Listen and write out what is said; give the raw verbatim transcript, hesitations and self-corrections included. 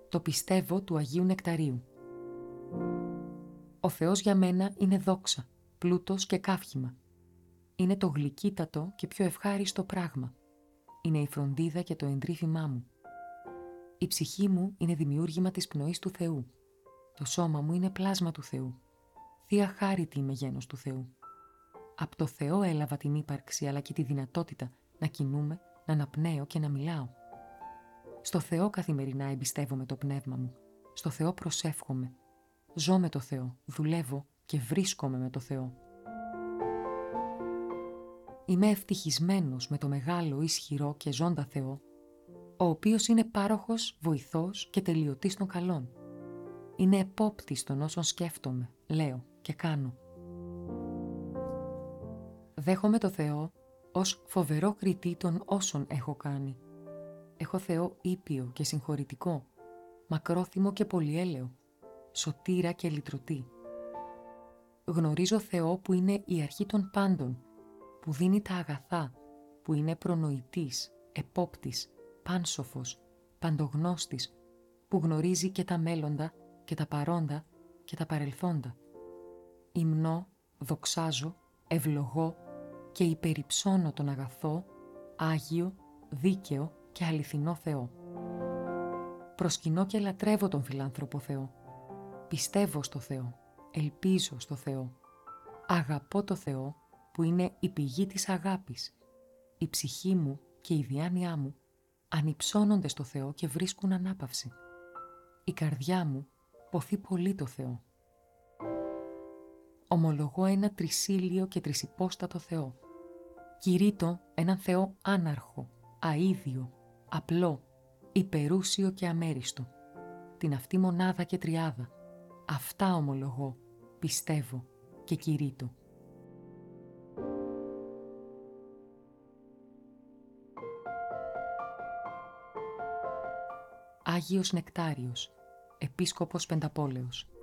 Το πιστεύω του Αγίου Νεκταρίου. Ο Θεός για μένα είναι δόξα, πλούτος και καύχημα. Είναι το γλυκύτατο και πιο ευχάριστο πράγμα. Είναι η φροντίδα και το εντρίφημά μου. Η ψυχή μου είναι δημιούργημα της πνοής του Θεού. Το σώμα μου είναι πλάσμα του Θεού. Θεία χάριτη είμαι γένος του Θεού. Από το Θεό έλαβα την ύπαρξη αλλά και τη δυνατότητα να κινούμαι, να αναπνέω και να μιλάω. Στο Θεό καθημερινά εμπιστεύομαι το πνεύμα μου. Στο Θεό προσεύχομαι. Ζω με το Θεό, δουλεύω και βρίσκομαι με το Θεό. Είμαι ευτυχισμένος με το μεγάλο, ισχυρό και ζώντα Θεό, ο οποίος είναι πάροχος, βοηθός και τελειωτής των καλών. Είναι επόπτης των όσων σκέφτομαι, λέω και κάνω. Δέχομαι το Θεό ως φοβερό κριτή των όσων έχω κάνει. Έχω Θεό ήπιο και συγχωρητικό, μακρόθυμο και πολυέλαιο, σωτήρα και λυτρωτή. Γνωρίζω Θεό που είναι η αρχή των πάντων, που δίνει τα αγαθά, που είναι προνοητής, επόπτης, πάνσοφος, παντογνώστης, που γνωρίζει και τα μέλλοντα και τα παρόντα και τα παρελθόντα. Υμνώ, δοξάζω, ευλογώ και υπερυψώνω τον αγαθό, άγιο, δίκαιο και αληθινό Θεό. Προσκυνώ και λατρεύω τον φιλάνθρωπο Θεό. Πιστεύω στο Θεό, ελπίζω στο Θεό. Αγαπώ το Θεό που είναι η πηγή της αγάπης. Η ψυχή μου και η διάνοιά μου ανυψώνονται στο Θεό και βρίσκουν ανάπαυση. Η καρδιά μου ποθεί πολύ το Θεό. Ομολογώ ένα τρισύλιο και τρισυπόστατο Θεό. Κηρύττω έναν Θεό άναρχο, αίδιο, απλό, υπερούσιο και αμέριστο. Την αυτή μονάδα και τριάδα. Αυτά ομολογώ, πιστεύω και κηρύττω. Άγιος Νεκτάριος, Επίσκοπος Πενταπόλεως.